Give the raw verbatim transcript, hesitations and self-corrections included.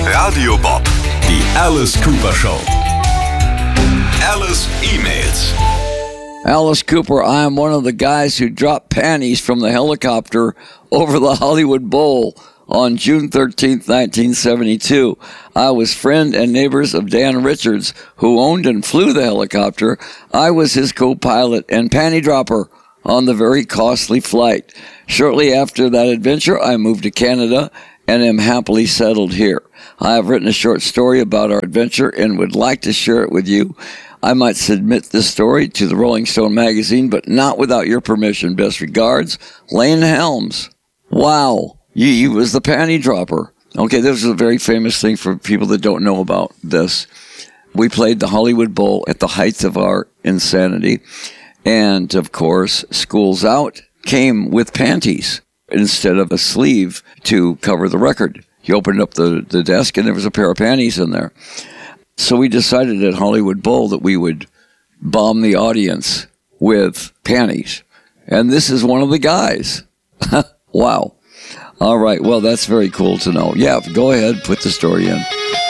Radio Bob, die Alice Cooper Show. Alice emails. Alice Cooper, I am one of the guys who dropped panties from the helicopter over the Hollywood Bowl on June thirteenth, nineteen seventy-two. I was friend and neighbors of Dan Richards, who owned and flew the helicopter. I was his co-pilot and panty dropper on the very costly flight. Shortly after that adventure, I moved to Canada and am happily settled here. I have written a short story about our adventure and would like to share it with you. I might submit this story to the Rolling Stone magazine, but not without your permission. Best regards, Lane Helms. Wow, he was the panty dropper. Okay, this is a very famous thing for people that don't know about this. We played the Hollywood Bowl at the height of our insanity. And, of course, Schools Out came with panties instead of a sleeve to cover the record. You opened up the, the desk, and there was a pair of panties in there. So we decided at Hollywood Bowl that we would bomb the audience with panties. And this is one of the guys. Wow. All right. Well, that's very cool to know. Yeah, go ahead. Put the story in.